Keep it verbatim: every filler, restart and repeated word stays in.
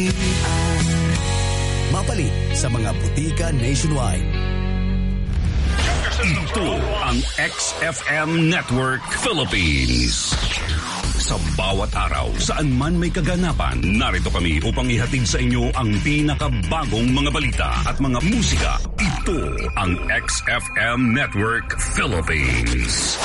Mapalit sa mga butika nationwide. Ito ang X F M Network Philippines. Sa bawat araw, saan man may kaganapan, narito kami upang ihatid sa inyo ang pinakabagong mga balita at mga musika. Ito ang X F M Network Philippines.